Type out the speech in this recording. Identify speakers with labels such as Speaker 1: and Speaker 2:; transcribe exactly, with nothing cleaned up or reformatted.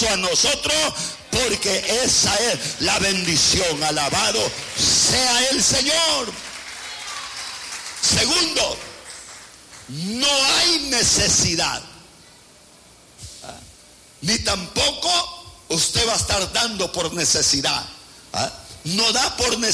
Speaker 1: a nosotros, porque esa es la bendición. Alabado sea el Señor. Segundo, no hay necesidad, ni tampoco usted va a estar dando por necesidad. No da por necesidad.